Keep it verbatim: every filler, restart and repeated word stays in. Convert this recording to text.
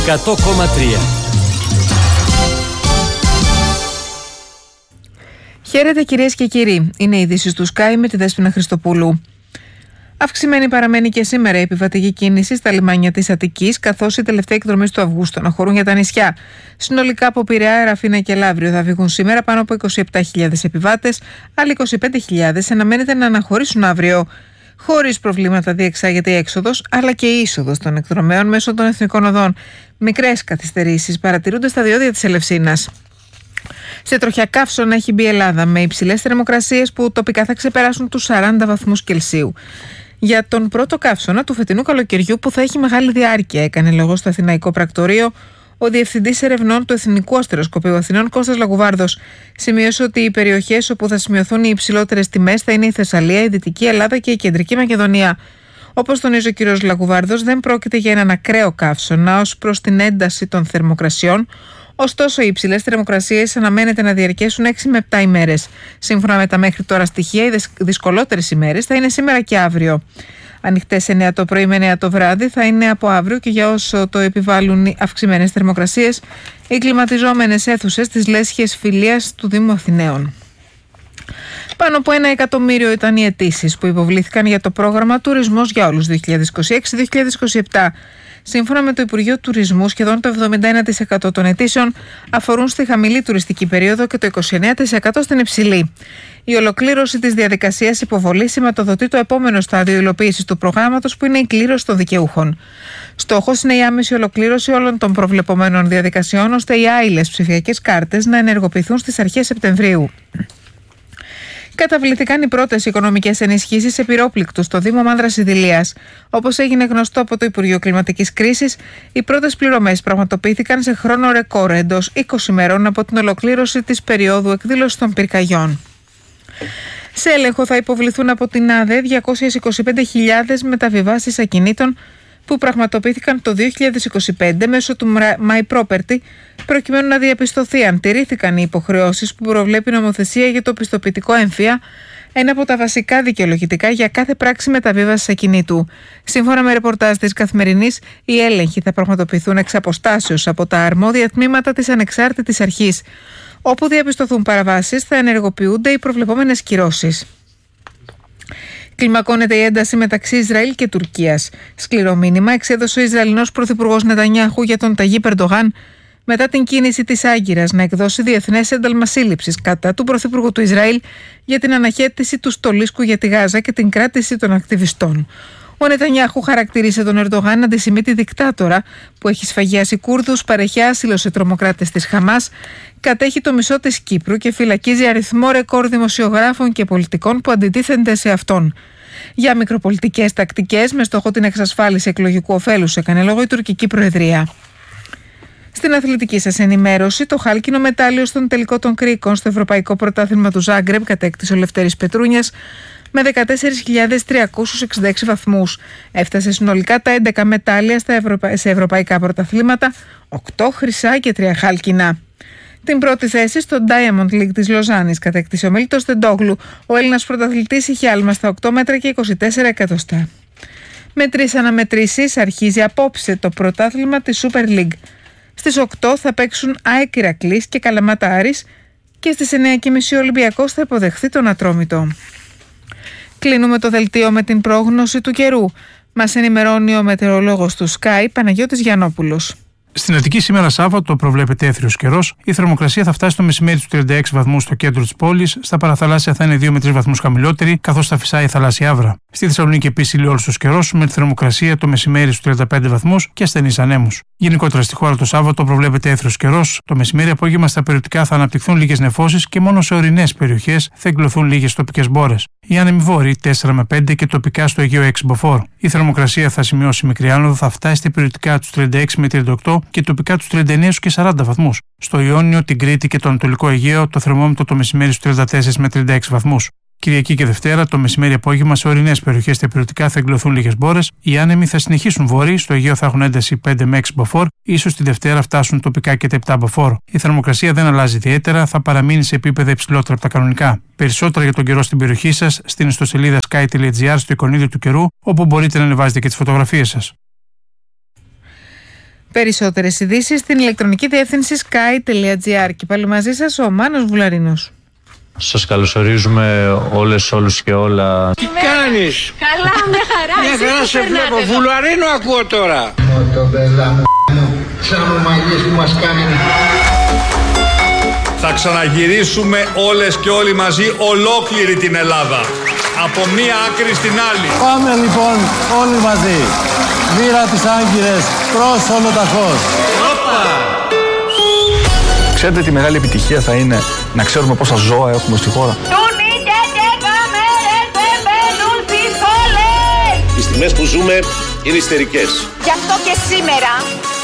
εκατό κόμμα τρία. Χαίρετε κυρίες και κύριοι. Είναι οι ειδήσεις του Sky με τη Δέσποινα Χριστοπούλου. Αυξημένη παραμένει και σήμερα η επιβατική κίνηση στα λιμάνια της Αττικής, καθώς οι τελευταίοι εκδρομές του Αυγούστου αναχωρούν για τα νησιά. Συνολικά από Πειραιά, Ραφίνα και Λαύριο θα φύγουν σήμερα πάνω από είκοσι επτά χιλιάδες επιβάτες, άλλοι είκοσι πέντε χιλιάδες αναμένεται να αναχωρήσουν αύριο. Χωρίς προβλήματα διεξάγεται η έξοδος, αλλά και η είσοδος των εκδρομέων μέσω των εθνικών οδών. Μικρές καθυστερήσεις παρατηρούνται στα διόδια της Ελευσίνας. Σε τροχιά καύσωνα έχει μπει η Ελλάδα με υψηλές θερμοκρασίες που τοπικά θα ξεπεράσουν τους σαράντα βαθμούς Κελσίου. Για τον πρώτο καύσωνα του φετινού καλοκαιριού που θα έχει μεγάλη διάρκεια, έκανε λόγο στο Αθηναϊκό Πρακτορείο ο Διευθυντής Ερευνών του Εθνικού Αστεροσκοπείου Αθηνών, Κώστας Λαγουβάρδος. Σημείωσε ότι οι περιοχές όπου θα σημειωθούν οι υψηλότερες τιμές θα είναι η Θεσσαλία, η Δυτική Ελλάδα και η Κεντρική Μακεδονία. Όπως τονίζει ο κ. Λαγουβάρδος, δεν πρόκειται για έναν ακραίο καύσωνα ως προς την ένταση των θερμοκρασιών. Ωστόσο, οι υψηλές θερμοκρασίες αναμένεται να διαρκέσουν έξι με επτά ημέρες. Σύμφωνα με τα μέχρι τώρα στοιχεία, οι δυσκολότερες ημέρες θα είναι σήμερα και αύριο. Ανοιχτές εννιά το πρωί με εννιά το βράδυ θα είναι από αύριο και για όσο το επιβάλλουν οι αυξημένες θερμοκρασίες, οι κλιματιζόμενες αίθουσες της Λέσχης Φιλίας του Δήμου Αθηναίων. Πάνω από ένα εκατομμύριο ήταν οι αιτήσεις που υποβλήθηκαν για το πρόγραμμα Τουρισμός για Όλους δύο χιλιάδες είκοσι έξι δύο χιλιάδες είκοσι επτά. Σύμφωνα με το Υπουργείο Τουρισμού, σχεδόν το εβδομήντα ένα τοις εκατό των αιτήσεων αφορούν στη χαμηλή τουριστική περίοδο και το είκοσι εννέα τοις εκατό στην υψηλή. Η ολοκλήρωση της διαδικασίας υποβολής σηματοδοτεί το επόμενο στάδιο υλοποίησης του προγράμματος, που είναι η κλήρωση των δικαιούχων. Στόχος είναι η άμεση ολοκλήρωση όλων των προβλεπωμένων διαδικασιών, ώστε οι άειλες ψηφιακές κάρτες να ενεργοποιηθούν στις αρχές Σεπτεμβρίου. Καταβληθήκαν οι πρώτες οικονομικές ενισχύσεις σε πυρόπληκτους στο Δήμο Μάνδρας Ιδηλίας. Όπως έγινε γνωστό από το Υπουργείο Κλιματικής Κρίσης, οι πρώτες πληρωμές πραγματοποιήθηκαν σε χρόνο ρεκόρ εντός είκοσι ημερών από την ολοκλήρωση της περίοδου εκδήλωσης των πυρκαγιών. Σε έλεγχο θα υποβληθούν από την ΑΔΕ διακόσιες είκοσι πέντε χιλιάδες μεταβιβάσεις ακινήτων που πραγματοποιήθηκαν το δύο χιλιάδες είκοσι πέντε μέσω του My Property, προκειμένου να διαπιστωθεί αν τηρήθηκαν οι υποχρεώσεις που προβλέπει η νομοθεσία για το πιστοποιητικό έμφυα, ένα από τα βασικά δικαιολογητικά για κάθε πράξη μεταβίβασης ακινήτου. Σύμφωνα με ρεπορτάζ της Καθημερινής, οι έλεγχοι θα πραγματοποιηθούν εξ αποστάσεως από τα αρμόδια τμήματα της ανεξάρτητης αρχής. Όπου διαπιστωθούν παραβάσεις, θα ενεργοποιούνται οι προβλεπόμενες κυρώσεις. Κλιμακώνεται η ένταση μεταξύ Ισραήλ και Τουρκίας. Σκληρό μήνυμα εξέδωσε ο Ισραηλινός Πρωθυπουργός Νετανιάχου για τον Ταγίπ Ερντογάν μετά την κίνηση της Άγκυρας να εκδώσει διεθνές ένταλμα σύλληψης κατά του Πρωθυπουργού του Ισραήλ για την αναχέτηση του στολίσκου για τη Γάζα και την κράτηση των ακτιβιστών. Ο Νετανιάχου χαρακτήρισε τον Ερντογάν αντισημίτη δικτάτορα που έχει σφαγιάσει Κούρδους, παρέχει άσυλο σε τρομοκράτες της Χαμάς, κατέχει το μισό της Κύπρου και φυλακίζει αριθμό ρεκόρ δημοσιογράφων και πολιτικών που αντιτίθενται σε αυτόν. Για μικροπολιτικές τακτικές με στόχο την εξασφάλιση εκλογικού ωφέλους έκανε λόγο η τουρκική προεδρία. Στην αθλητική σας ενημέρωση, το χάλκινο μετάλλιο στον τελικό των κρίκων στο Ευρωπαϊκό Πρωτάθλημα του Ζάγκρεπ κατέκτησε ο Λευτέρης Πετρούνιας με δεκατέσσερις χιλιάδες τριακόσιους εξήντα έξι βαθμούς. Έφτασε συνολικά τα έντεκα μετάλλια στα ευρωπα... σε ευρωπαϊκά πρωταθλήματα, οκτώ χρυσά και τρία χάλκινα. Την πρώτη θέση στο Diamond League της Λοζάνης κατέκτησε ο Μίλτος Τεντόγλου. Ο Έλληνας πρωταθλητής είχε άλμα στα οκτώ μέτρα και είκοσι τέσσερα εκατοστά. Με τρεις αναμετρήσεις αρχίζει απόψε το πρωτάθλημα της Super League. Στις οκτώ θα παίξουν ΑΕΚ Ηρακλής και Καλαμάτα Άρης και στις εννιά και μισή ο Ολυμπιακός θα υποδεχθεί τον Ατρόμητο. Κλείνουμε το δελτίο με την πρόγνωση του καιρού. Μας ενημερώνει ο μετεωρολόγος του Sky, Παναγιώτης Γιαννόπουλος. Στην Αττική σήμερα Σάββατο προβλέπεται έθριος καιρός. Η θερμοκρασία θα φτάσει το μεσημέρι στους τριάντα έξι βαθμούς στο κέντρο της πόλης. Στα παραθαλάσσια θα είναι δύο με τρεις βαθμούς χαμηλότερη, καθώς θα φυσάει η θαλάσσια άβρα. Στη Θεσσαλονίκη επίσης ηλιόλουστος καιρός, με τη θερμοκρασία το μεσημέρι στους τριάντα πέντε βαθμούς και ασθενείς ανέμους. Γενικότερα στη χώρα το Σάββατο προβλέπεται έθριος καιρός. Το μεσημέρι απόγευμα στα περιοτικά θα αναπτυχθούν λίγες νεφώσεις και μόνο σε ορεινές περιοχές θα εκκλωθούν λίγες τοπικές μπόρες. Οι άνεμοι βόρειοι τέσσερα με πέντε και τοπικά στο Αιγαίο έξι μποφόρ. Η θερμοκρασία θα σημειώσει μικρή άνοδο, θα φτάσει στα περιοτικά τους τριάντα έξι με τριάντα οκτώ και τοπικά τους τριάντα εννέα και σαράντα βαθμούς. Στο Ιόνιο, την Κρήτη και το Ανατολικό Αιγαίο το θερμόμετρο το μεσημέρι στους τριάντα τέσσερα με τριάντα έξι βαθμούς. Κυριακή και Δευτέρα, το μεσημέρι απόγευμα σε ορεινές περιοχές τα περιοτικά θα εκκλωθούν λίγες μπόρες. Οι άνεμοι θα συνεχίσουν βόρειοι, στο Αιγαίο θα έχουν ένταση πέντε με έξι μποφόρ, ίσως τη Δευτέρα φτάσουν τοπικά και τα επτά μποφόρ. Η θερμοκρασία δεν αλλάζει ιδιαίτερα, θα παραμείνει σε επίπεδα υψηλότερα από τα κανονικά. Περισσότερα για τον καιρό στην περιοχή σας στην ιστοσελίδα sky τελεία gr στο εικονίδιο του καιρού, όπου μπορείτε να ανεβάζετε και τις φωτογραφίες σας. Περισσότερες ειδήσεις στην ηλεκτρονική διεύθυνση sky τελεία gr. Και πάλι μαζί σας ο Μάνος Βουλαρίνος. Σας καλωσορίζουμε όλες, όλους και όλα. Τι κάνεις? Καλά, μια χαρά. Μια χαρά σε βλέπω. Βουλαρίνο ακούω τώρα. Το μπελά μου, σαν ο μαγείς που μας κάνει. Θα ξαναγυρίσουμε όλες και όλοι μαζί ολόκληρη την Ελλάδα. Από μία άκρη στην άλλη. Πάμε λοιπόν όλοι μαζί. Μοίρα τις Άγκυρες προς Ολοταχώς. Ξέρετε τι μεγάλη επιτυχία θα είναι να ξέρουμε πόσα ζώα έχουμε στη χώρα. Οι στιγμές που ζούμε είναι ιστερικές. Γι' αυτό και σήμερα